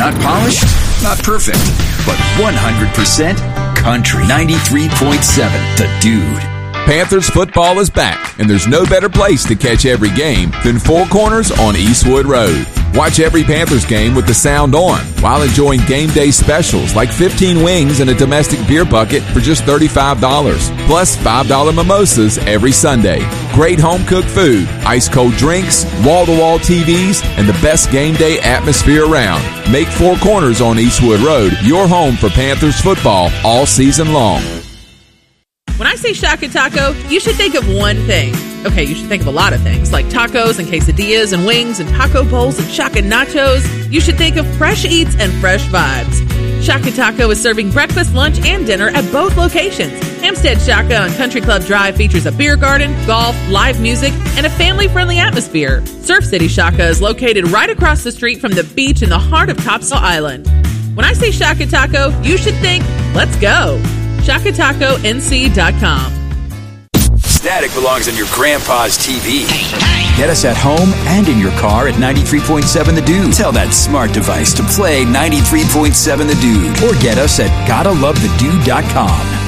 Not polished, not perfect, but 100% country. 93.7 The Dude. Panthers football is back, and there's no better place to catch every game than Four Corners on Eastwood Road. Watch every Panthers game with the sound on while enjoying game day specials like 15 wings and a domestic beer bucket for just $35, plus $5 mimosas every Sunday. Great home-cooked food, ice-cold drinks, wall-to-wall TVs, and the best game day atmosphere around. Make Four Corners on Eastwood Road your home for Panthers football all season long. When I say Shaka Taco, you should think of one thing. Okay, you should think of a lot of things, like tacos and quesadillas and wings and taco bowls and Shaka nachos. You should think of fresh eats and fresh vibes. Shaka Taco is serving breakfast, lunch, and dinner at both locations. Hampstead Shaka on Country Club Drive features a beer garden, golf, live music, and a family-friendly atmosphere. Surf City Shaka is located right across the street from the beach in the heart of Topsail Island. When I say Shaka Taco, you should think, let's go. ShakatacoNC.com. Static belongs on your grandpa's TV. Get us at home and in your car at 93.7 The Dude. Tell that smart device to play 93.7 The Dude. Or get us at GottaLoveTheDude.com.